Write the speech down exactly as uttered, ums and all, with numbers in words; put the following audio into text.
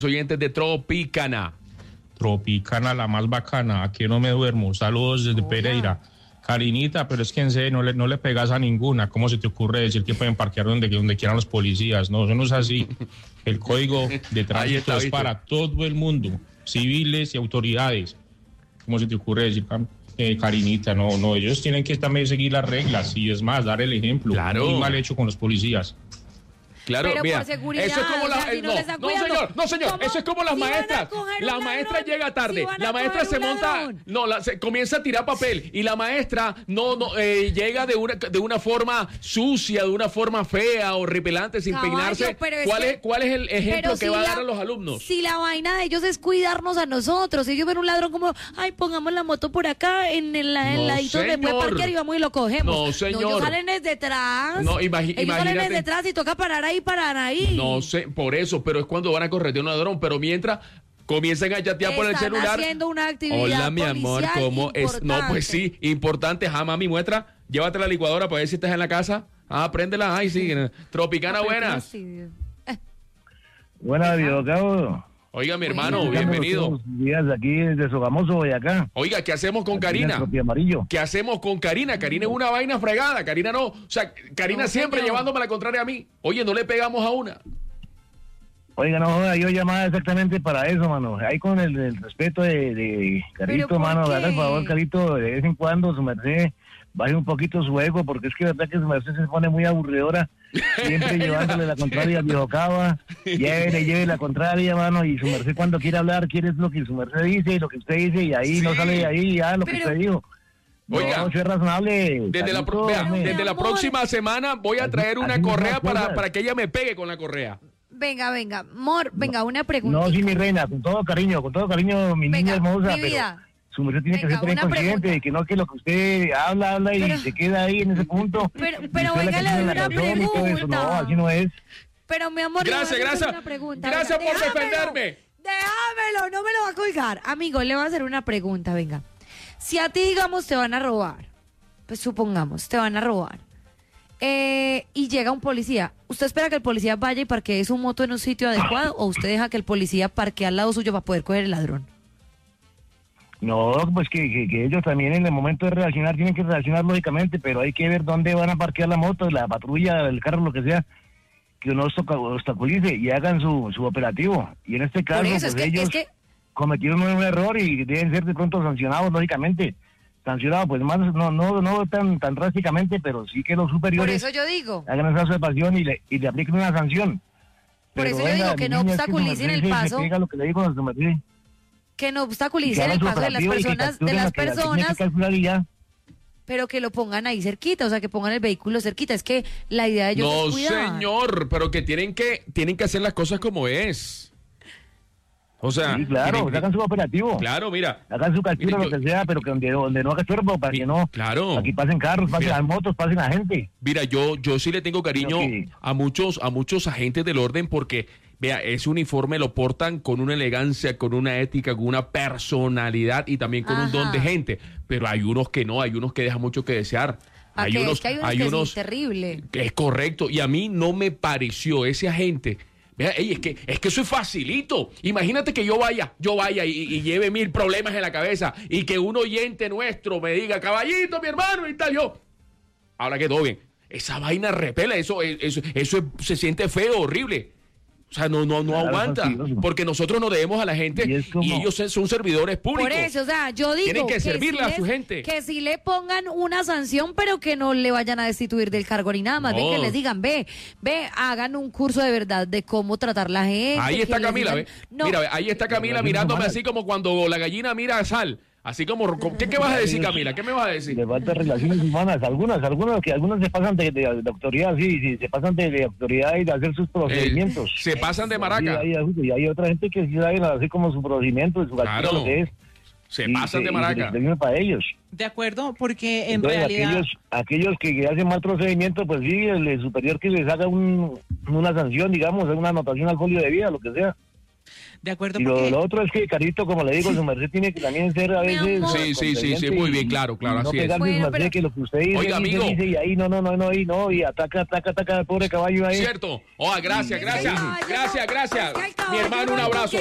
oyentes de Tropicana. Tropicana, la más bacana, aquí no me duermo. Saludos desde Hola. Pereira. Karinita, pero es que en serio, no le, no le pegas a ninguna. ¿Cómo se te ocurre decir que pueden parquear donde, donde quieran los policías? No, eso no es así. El código de tránsito está, es ¿viste? Para todo el mundo, civiles y autoridades. ¿Cómo se te ocurre decir, eh, Karinita? No, no, ellos tienen que también seguir las reglas y es más, dar el ejemplo. Claro. Muy mal hecho con los policías. Claro, pero mira, por seguridad, eso es como la, o sea, si no, no, no señor, no señor, ¿cómo? eso es como las si maestras. La maestra ladrón, llega tarde, si la maestra se monta, ladrón. no, la, se comienza a tirar papel y la maestra no, no eh, llega de una de una forma sucia, de una forma fea, horripilante, sin Caballo, peinarse. ¿Cuál es, cuál es el ejemplo que si va a dar a los alumnos? Si la vaina de ellos es cuidarnos a nosotros, si ellos ven un ladrón como, ay, pongamos la moto por acá en el, en no, ladito donde puede parquear y vamos y lo cogemos. No, señor. No, ellos salen desde detrás. No, imagi ellos imagínate. salen desde detrás y toca parar ahí, parar ahí. No sé, por eso, pero es cuando van a correr de un ladrón, pero mientras comienzan a chatear por el celular. Haciendo una actividad Hola, mi amor, ¿cómo es? No, pues sí, importante, jamás mi muestra, llévate la licuadora para ver si estás en la casa. Ah, préndela, ay, sí, Tropicana, no, buenas. Sí. Buenas, videocabo. Oiga, mi hermano, bienvenido. Días aquí desde Sogamoso, Boyacá. Oiga, ¿qué hacemos con Karina? ¿Qué hacemos con Karina? Karina es una vaina fregada. Karina no, o sea, Karina no, siempre señor. llevándome la contraria a mí. Oye, no le pegamos a una. Oiga, no joda, yo llamaba exactamente para eso, mano. Ahí con el, el respeto de, de Carito, mano. Haga el favor, Carito, de vez en cuando su merced baje un poquito su ego, porque es que verdad que su merced se pone muy aburridora. Siempre llevándole la contraria al viejo Cava, lleve, lleve la contraria, mano, y su merced cuando quiere hablar, quiere lo que su merced dice, y lo que usted dice, y ahí sí. no sale de ahí ya lo Pero... que usted dijo. Oiga, no, es razonable. Desde, la, pro, vea, desde la próxima semana voy a traer una así correa para, para que ella me pegue con la correa. Venga, venga, Mor, venga, no, una pregunta. No, sí, mi reina, con todo cariño, con todo cariño, mi venga, niña hermosa, mi vida. Pero... Su merced tiene venga, que ser consciente pregunta. de que no que lo que usted habla, habla pero, y se queda ahí en ese punto. Pero, pero venga, le doy una pregunta. No, así no es. Pero mi amor, gracias, le voy a hacer gracias. una pregunta. Gracias venga, por déjamelo, defenderme. Déjamelo, no me lo va a colgar. Amigo, le voy a hacer una pregunta, venga. Si a ti, digamos, te van a robar, pues supongamos, te van a robar, eh, y llega un policía, ¿usted espera que el policía vaya y parquee su moto en un sitio adecuado o usted deja que el policía parquee al lado suyo para poder coger el ladrón? No, pues que, que, que ellos también en el momento de reaccionar tienen que reaccionar lógicamente, pero hay que ver dónde van a parquear la moto, la patrulla, el carro, lo que sea, que no obstaculice y hagan su, su operativo. Y en este caso, pues es que, ellos es que... cometieron un error y deben ser de pronto sancionados, lógicamente. Sancionados, pues más, no no no tan tan drásticamente, pero sí que los superiores Por eso yo digo. hagan esa observación y le, y le apliquen una sanción. Por pero eso yo digo que no obstaculicen el paso. Se pega lo que le digo a su merced. Que no obstaculicen el paso de las personas, de las personas, pero que lo pongan ahí cerquita, o sea, que pongan el vehículo cerquita. Es que la idea de ellos no, es cuidar. No, señor, pero que tienen que tienen que hacer las cosas como es. O sea, sí, claro, tienen, hagan su operativo. Claro, mira. Hagan su castigo, lo que sea, pero que donde, donde no haga estorbo, para que no. Claro. Aquí pasen carros, pasen las motos, pasen la gente. Mira, yo yo sí le tengo cariño que... a muchos a muchos agentes del orden porque vea, ese uniforme lo portan con una elegancia, con una ética, con una personalidad y también con Ajá. un don de gente. Pero hay unos que no, hay unos que dejan mucho que desear. Hay unos, es que hay unos, hay que unos es terrible. Es correcto. Y a mí no me pareció ese agente. Vea, ey, es que es que eso es facilito. Imagínate que yo vaya, yo vaya y, y lleve mil problemas en la cabeza y que un oyente nuestro me diga, caballito, mi hermano, y tal, yo. Ahora que todo bien. Esa vaina repela, eso, eso, eso es, se siente feo, horrible. O sea, no, no, no claro, aguanta, porque nosotros nos debemos a la gente y, como... y ellos son servidores públicos. Por eso, o sea, yo digo tienen que, que servirle si a les, su gente. Que si le pongan una sanción, pero que no le vayan a destituir del cargo ni nada más, no. Bien que les digan, ve, ve, hagan un curso de verdad de cómo tratar la gente. Ahí está Camila, digan, ve. No. Mira, ahí está Camila mirándome así como cuando la gallina mira a Sal. Así como, ¿qué, qué vas a decir, Camila? ¿Qué me vas a decir? Le falta relaciones humanas, algunas, algunas que algunas se pasan de, de, de autoridad, sí, sí, se pasan de, de autoridad y de hacer sus procedimientos. Eh, se pasan de maraca. Y hay, hay, hay otra gente que sí sabe hacer como su procedimiento, su claro. lo que es. Se y pasan se, de maraca. Y para ellos. De acuerdo, porque en Entonces, realidad... Aquellos, aquellos que hacen mal procedimiento, pues sí, el superior que les haga un, una sanción, digamos, una anotación al folio de vida, lo que sea. De acuerdo. Y lo, porque- lo otro es que, Carito, como le digo, su merced tiene que también ser a Mi veces... amor. Sí, sí, sí, sí, muy bien, claro, claro, y no así es. pegarle, Bueno, su merced, pero- que lo que usted dice, Oiga, dice, amigo. dice, y ahí no, no, no, no, y no, y ataca, ataca, ataca al pobre caballo ahí. Cierto. Oh, gracias, gracias, Caballo, gracias, no, gracias. es que el Mi caballo hermano, un no abrazo.